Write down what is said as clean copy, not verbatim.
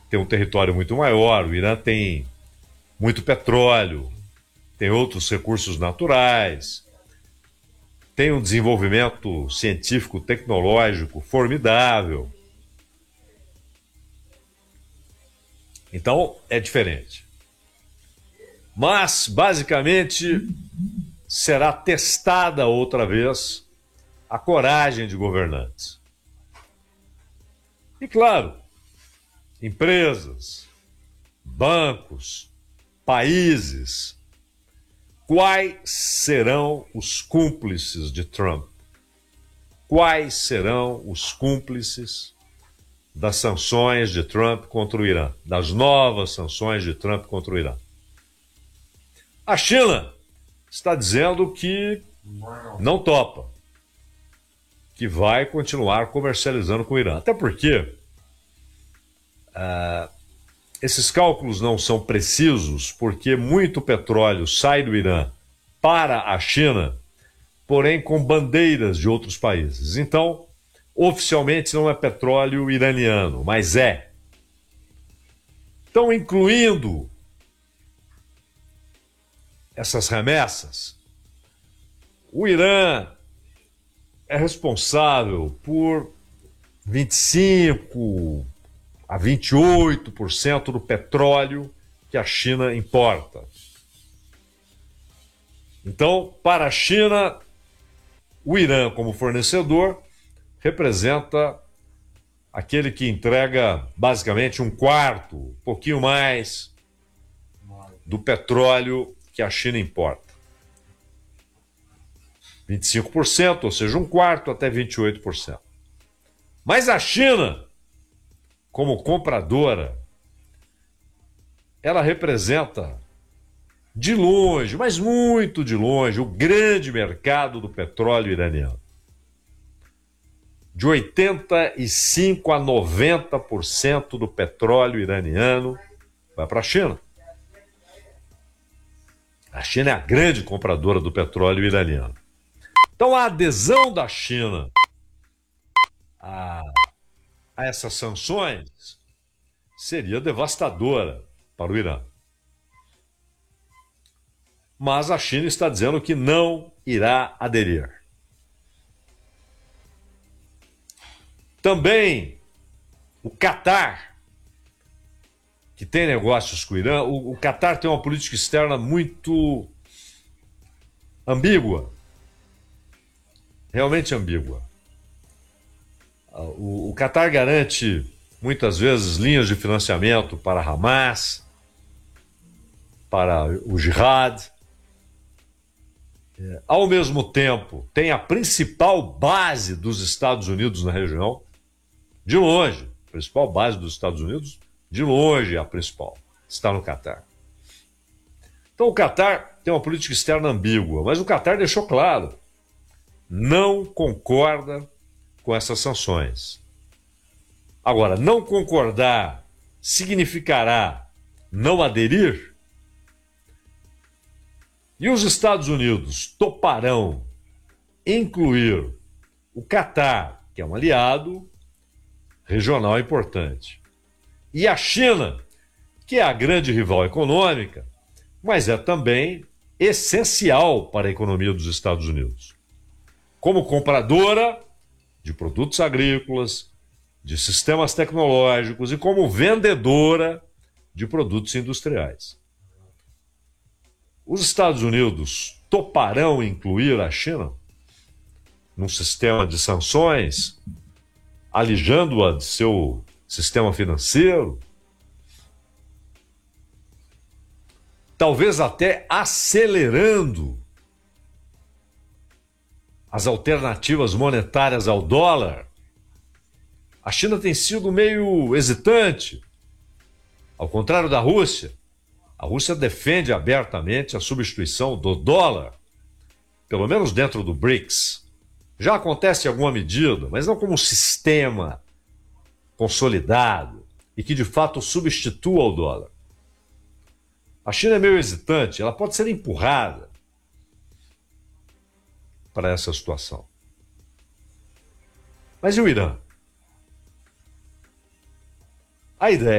tem um território muito maior, o Irã tem muito petróleo, tem outros recursos naturais, tem um desenvolvimento científico, tecnológico formidável. Então, é diferente. Mas, basicamente, será testada outra vez a coragem de governantes. E, claro, empresas, bancos, países, quais serão os cúmplices de Trump? Quais serão os cúmplices das sanções de Trump contra o Irã, das novas sanções de Trump contra o Irã? A China está dizendo que não topa, que vai continuar comercializando com o Irã. Até porque esses cálculos não são precisos, porque muito petróleo sai do Irã para a China, porém com bandeiras de outros países. Então, oficialmente não é petróleo iraniano, mas é. Então, incluindo essas remessas, o Irã é responsável por 25 a 28% do petróleo que a China importa. Então, para a China, o Irã, como fornecedor, representa aquele que entrega basicamente um quarto, um pouquinho mais, do petróleo que a China importa. 25%, ou seja, um quarto até 28%. Mas a China, como compradora, ela representa de longe, mas muito de longe, o grande mercado do petróleo iraniano. De 85% a 90% do petróleo iraniano vai para a China. A China é a grande compradora do petróleo iraniano. Então a adesão da China a essas sanções seria devastadora para o Irã. Mas a China está dizendo que não irá aderir. Também o Catar, que tem negócios com o Irã, o Catar tem uma política externa muito ambígua, realmente ambígua. O Catar garante muitas vezes linhas de financiamento para Hamas, para o Jihad. Ao mesmo tempo, tem a principal base dos Estados Unidos na região, de longe, a principal base dos Estados Unidos, de longe a principal, está no Catar. Então o Catar tem uma política externa ambígua, mas o Catar deixou claro, não concorda com essas sanções. Agora, não concordar significará não aderir? E os Estados Unidos toparão incluir o Catar, que é um aliado regional importante, e a China, que é a grande rival econômica, mas é também essencial para a economia dos Estados Unidos. Como compradora de produtos agrícolas, de sistemas tecnológicos e como vendedora de produtos industriais. Os Estados Unidos toparão incluir a China num sistema de sanções, alijando-a de seu sistema financeiro, talvez até acelerando as alternativas monetárias ao dólar. A China tem sido meio hesitante, ao contrário da Rússia. A Rússia defende abertamente a substituição do dólar, pelo menos dentro do BRICS. Já acontece em alguma medida, mas não como um sistema consolidado e que de fato substitua o dólar. A China é meio hesitante, ela pode ser empurrada para essa situação. Mas e o Irã? A ideia